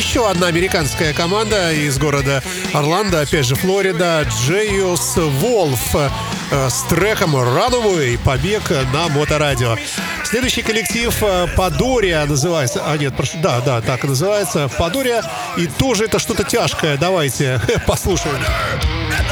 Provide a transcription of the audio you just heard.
еще одна американская команда из города Орландо, опять же Флорида, Джейус Волф с треком Runaway, побег на Моторадио. Следующий коллектив Падория называется. Да, так и называется. Падория. И тоже это что-то тяжкое. Давайте послушаем.